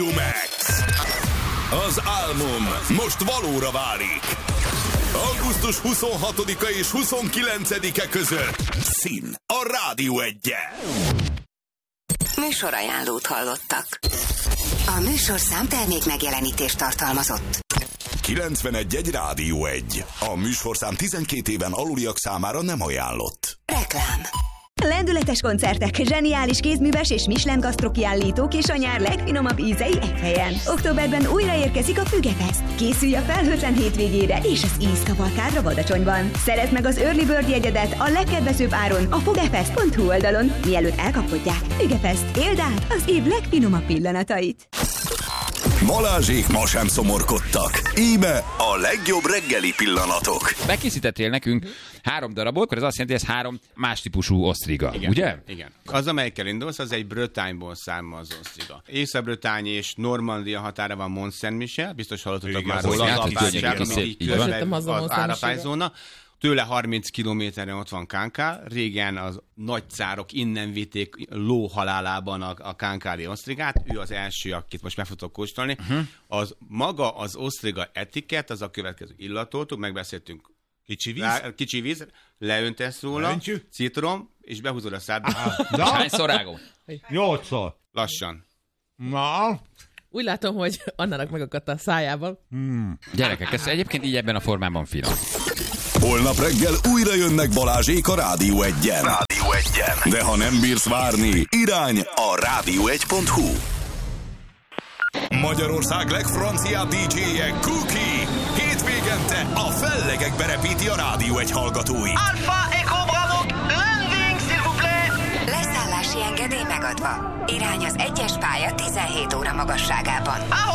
Max. Az álmom most valóra válik. Augusztus 26-a és 29-e között szín a Rádió 1-en. Műsorajánlót hallottak. A műsorszám termék megjelenítést tartalmazott. 91.1 Rádió 1. A műsorszám 12 éven aluliak számára nem ajánlott. Reklám. Lendületes koncertek, zseniális kézműves és Michelin gasztrokiállítók és a nyár legfinomabb ízei egy helyen. Októberben újraérkezik a Fügefest. Készülj a felhőtlen hétvégére és az ízkavalkádra Badacsonyban. Szerezd meg az Early Bird jegyedet a legkedvezőbb áron a fugefest.hu oldalon, mielőtt elkapkodják. Fügefest, éld át az év legfinomabb pillanatait. Balázsék ma sem szomorkodtak. Íme a legjobb reggeli pillanatok. Bekészítettél nekünk 3 darabot, akkor ez azt jelenti, hogy ez 3 más típusú osztriga, igen, ugye? Igen. Az, amelyikkel indulsz, az egy Bretagne-ból származó osztriga. Észak-Bretagne és Normandia határa van Mont-Saint-Michel, biztos hallottatok már róla, az apátság, ami így közben az árapályzóna. Tőle 30 kilométeren ott van Cancale. Régen az nagy cárok innen vitték ló halálában a cancali osztrigát. Ő az első, akit most meg fogok kóstolni. Az maga az osztriga etikett, az a következő illatoltuk, megbeszéltünk. Kicsi víz, leöntesz róla, citrom, és behúzod a szádba. Hányszor rágó? 8-szor. Lassan. Na? Úgy látom, hogy Annának megakadt a szájában. Gyerekek, ez egyébként így ebben a formában finom. Holnap reggel újra jönnek Balázsék a Rádió 1-en. De ha nem bírsz várni, irány a rádió1.hu. Magyarország legfranciább DJ-je Cookie. Hétvégente a fellegekbe repíti a Rádió 1 hallgatóit. Alpha Echo Bravo, landing s'il vous plaît. Leszállási engedély megadva. Irány az 1-es pálya 17 óra magasságában.